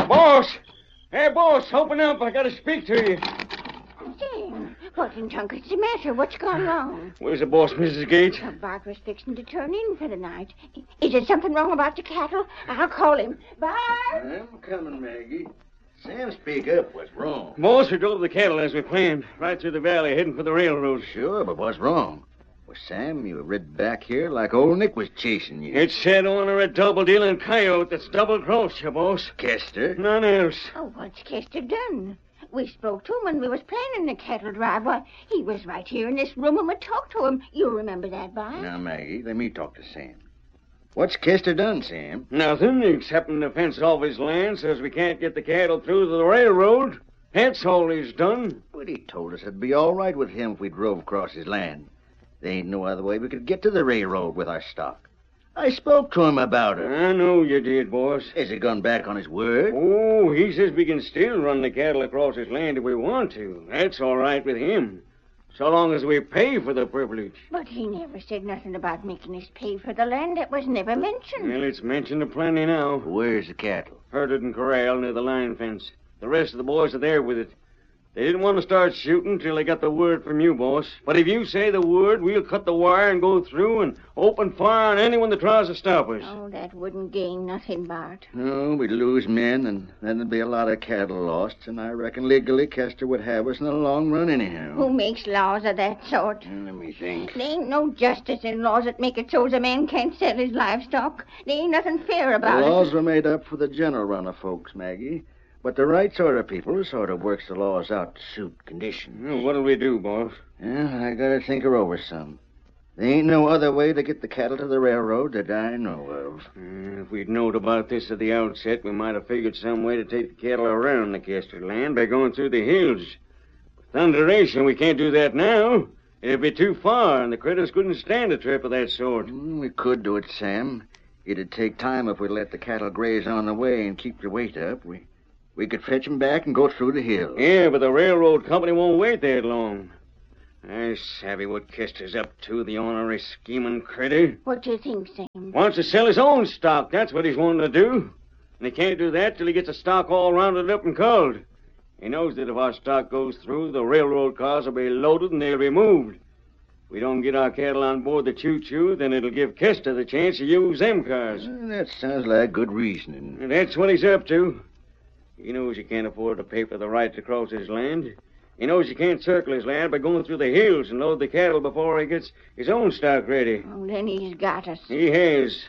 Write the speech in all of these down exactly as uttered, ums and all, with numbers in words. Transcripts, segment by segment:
Boss! Hey, boss, open up. I gotta speak to you. Sam, what in Tunkett's the matter? What's gone wrong? Where's the boss, Missus Gates? Well, Bart was fixing to turn in for the night. Is there something wrong about the cattle? I'll call him. Bart! I'm coming, Maggie. Sam, speak up. What's wrong? Boss, we drove the cattle as we planned, right through the valley, heading for the railroad. Sure, but what's wrong? Well, Sam, you rid back here like old Nick was chasing you. It's said owner a double-dealing coyote that's double-crossed you, boss. Kester? None else. Oh, what's Kester done? We spoke to him when we was planning the cattle drive. Why, he was right here in this room and we talked to him. You remember that, Bart? Now, Maggie, let me talk to Sam. What's Kester done, Sam? Nothing, excepting to fence off his land so we can't get the cattle through to the railroad. That's all he's done. But he told us it'd be all right with him if we drove across his land. There ain't no other way we could get to the railroad with our stock. I spoke to him about it. I know you did, boss. Has he gone back on his word? Oh, he says we can still run the cattle across his land if we want to. That's all right with him. So long as we pay for the privilege. But he never said nothing about making us pay for the land. That was never mentioned. Well, it's mentioned aplenty now. Where's the cattle? Herded and corral near the line fence. The rest of the boys are there with it. They didn't want to start shooting till they got the word from you, boss. But if you say the word, we'll cut the wire and go through and open fire on anyone that tries to stop us. Oh, that wouldn't gain nothing, Bart. No, we'd lose men, and then there'd be a lot of cattle lost, and I reckon legally Kester would have us in the long run anyhow. Who makes laws of that sort? Let me think. There ain't no justice in laws that make it so's a man can't sell his livestock. There ain't nothing fair about the it. laws were made up for the general run of folks, Maggie. But the right sort of people sort of works the laws out to suit conditions. Well, what'll we do, boss? Yeah, I gotta think her over some. There ain't no other way to get the cattle to the railroad that I know of. Uh, if we'd known about this at the outset, we might have figured some way to take the cattle around the Kester land by going through the hills. Thunderation, we can't do that now. It'd be too far, and the critters couldn't stand a trip of that sort. Mm, we could do it, Sam. It'd take time if we let the cattle graze on the way and keep the weight up. We... We could fetch 'em back and go through the hills. Yeah, but the railroad company won't wait that long. I savvy what Kester's up to, the ornery scheming critter. What do you think, Sam? Wants to sell his own stock. That's what he's wanting to do. And he can't do that till he gets the stock all rounded up and culled. He knows that if our stock goes through, the railroad cars will be loaded and they'll be moved. If we don't get our cattle on board the choo-choo, then it'll give Kester the chance to use them cars. Well, that sounds like good reasoning. And that's what he's up to. He knows he can't afford to pay for the right to cross his land. He knows he can't circle his land by going through the hills and load the cattle before he gets his own stock ready. Oh, then he's got us. He has.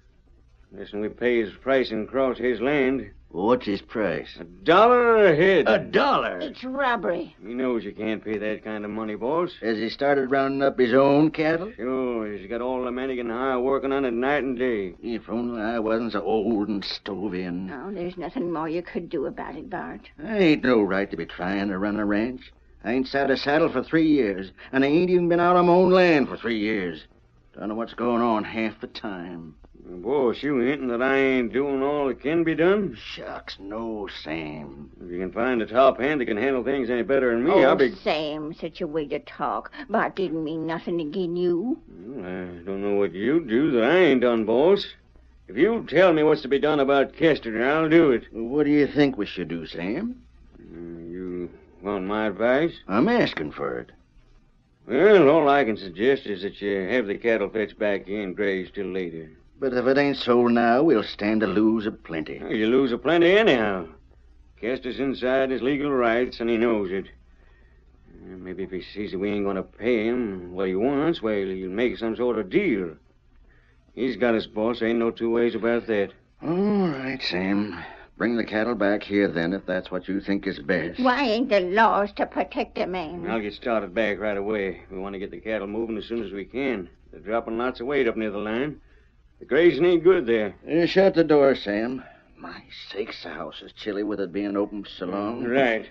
Listen, we pay his price and cross his land. What's his price? A dollar a head. A dollar? It's robbery. He knows you can't pay that kind of money, boss. Has he started rounding up his own cattle? Sure, he's got all the men he can hire working on it night and day. If only I wasn't so old and stove in. No, there's nothing more you could do about it, Bart. I ain't no right to be trying to run a ranch. I ain't sat a saddle for three years, and I ain't even been out on my own land for three years. Don't know what's going on half the time. Boss, you hinting that I ain't doing all that can be done? Shucks, no, Sam. If you can find a top hand that can handle things any better than me, oh, I'll be... Sam, such a way to talk. Bart didn't mean nothing agin you. Well, I don't know what you do that I ain't done, boss. If you tell me what's to be done about Kester, I'll do it. What do you think we should do, Sam? Uh, you want my advice? I'm asking for it. Well, all I can suggest is that you have the cattle fetched back here and graze till later. But if it ain't sold now, we'll stand to lose a plenty. Well, you lose a plenty anyhow. Kester's inside his legal rights, and he knows it. Uh, maybe if he sees that we ain't going to pay him what he wants, well, he'll make some sort of deal. He's got us, boss. Ain't no two ways about that. All right, Sam. Bring the cattle back here, then, if that's what you think is best. Why ain't there laws to protect a man? I'll get started back right away. We want to get the cattle moving as soon as we can. They're dropping lots of weight up near the line. The grazing ain't good there. Uh, shut the door, Sam. My sakes, the house is chilly with it being open so long. Right.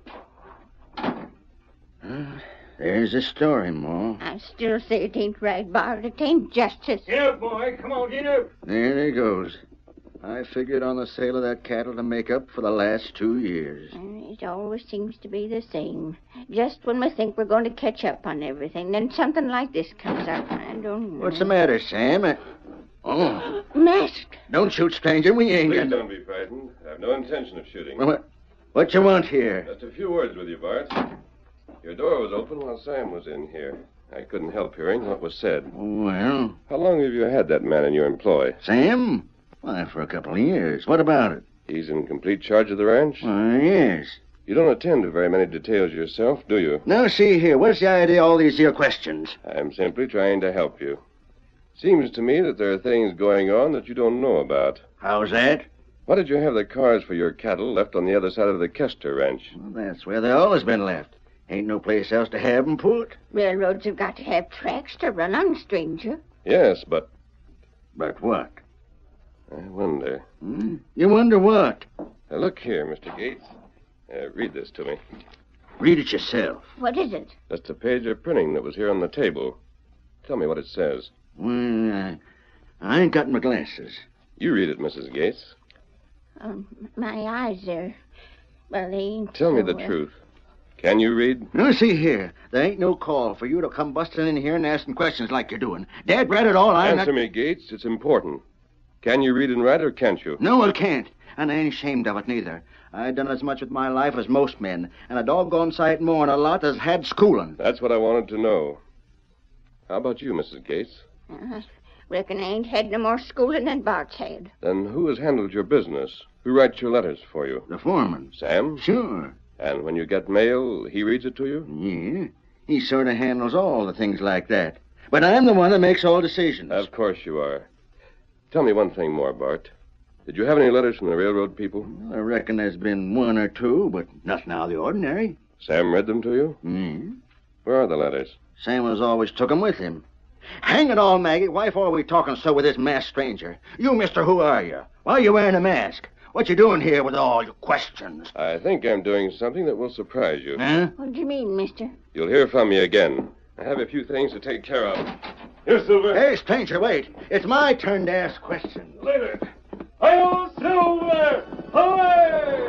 Uh, there's the story, Ma. I still say it ain't right, Bart. It ain't justice. Get up, boy. Come on, get up. There he goes. I figured on the sale of that cattle to make up for the last two years. It always seems to be the same. Just when we think we're going to catch up on everything, then something like this comes up. I don't know. What's the matter, Sam? I... Oh. Masked. Don't shoot, stranger. We ain't Please got... don't be frightened. I have no intention of shooting. Well, what, what you want here? Just a few words with you, Bart. Your door was open while Sam was in here. I couldn't help hearing what was said. Well, How long have you had that man in your employ? Sam? Why, for a couple of years. What about it? He's in complete charge of the ranch? Why, yes. You don't attend to very many details yourself, do you? Now, see here. What's the idea of all these here questions? I'm simply trying to help you. Seems to me that there are things going on that you don't know about. How's that? Why did you have the cars for your cattle left on the other side of the Kester ranch? Well, that's where they always been left. Ain't no place else to have 'em put. Railroads have got to have tracks to run on, stranger. Yes, but But what? I wonder. Hmm? You wonder what? Now, look here, Mister Gates. Uh, read this to me. Read it yourself. What is it? That's a page of printing that was here on the table. Tell me what it says. Well, I, I ain't got my glasses. You read it, Missus Gates. Um, my eyes are... Well, they ain't... Tell me so, the uh, truth. Can you read? Now, see here. There ain't no call for you to come busting in here and asking questions like you're doing. Dad, rat it all, I'm Answer not... me, Gates. It's important. Can you read and write, or can't you? No, I can't. And I ain't ashamed of it, neither. I done as much with my life as most men, and a doggone sight more than a lot that's had schooling. That's what I wanted to know. How about you, Missus Gates? I reckon I ain't had no more schooling than Bart's had. Then who has handled your business? Who writes your letters for you? The foreman. Sam? Sure. And when you get mail, he reads it to you? Yeah. He sort of handles all the things like that. But I'm the one that makes all decisions. Of course you are. Tell me one thing more, Bart. Did you have any letters from the railroad people? I reckon there's been one or two, but nothing out of the ordinary. Sam read them to you? Hmm. Where are the letters? Sam has always took 'em with him. Hang it all, Maggie. Why for are we talking so with this masked stranger? You, mister, who are you? Why are you wearing a mask? What you doing here with all your questions? I think I'm doing something that will surprise you. Huh? What do you mean, mister? You'll hear from me again. I have a few things to take care of. Here, Silver. Hey, stranger, wait. It's my turn to ask questions. Later. Hi-yo, Silver! Away!